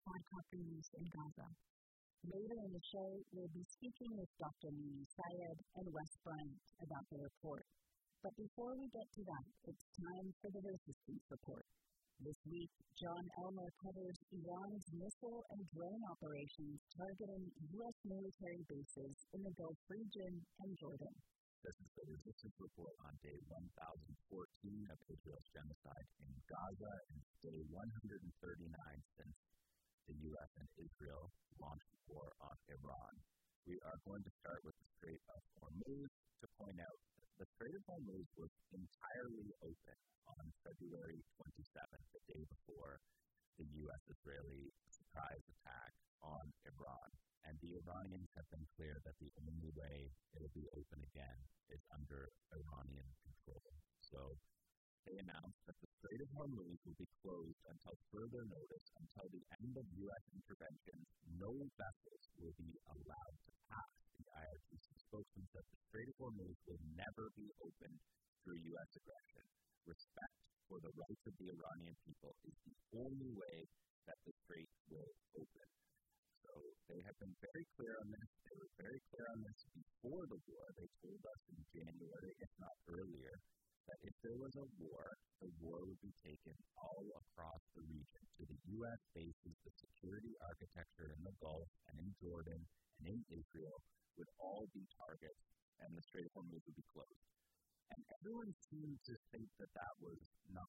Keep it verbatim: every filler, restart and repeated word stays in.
quadcopter use in Gaza. Later in the show, we'll be speaking with Doctor Mimi Syed and Wes Bryant about the report. But before we get to that, it's time for the Resistance Report. This week, John Elmer covers Iran's missile and drone operations targeting U S military bases in the Gulf region and Jordan. This is the Resistance Report on day one thousand fourteen of Israel's genocide in Gaza and day one hundred thirty-nine since the U S and Israel launched war on Iran. We are going to start with the Strait of Hormuz to point out that the Strait of Hormuz was entirely open on February twenty-seventh, the day before the U S-Israeli surprise attack on Iran. And the Iranians have been clear that the only way it will be open again is under Iranian control. So they announced that the Strait of Hormuz will be closed until further notice. Until the end of U S intervention, no vessels will be allowed to pass. The I R G C spokesman said the Strait of Hormuz will never be opened through U S aggression. Respect for the rights of the Iranian people is the only way that the strait will open. So they have been very clear on this. They were very clear on this before the war. They told us in January, if not earlier, that if there was a war, the war would be taken all across the region. To the U S bases, the security architecture in the Gulf and in Jordan and in Israel would all be targets, and the Strait of Hormuz would be closed. And everyone seemed to think that that was not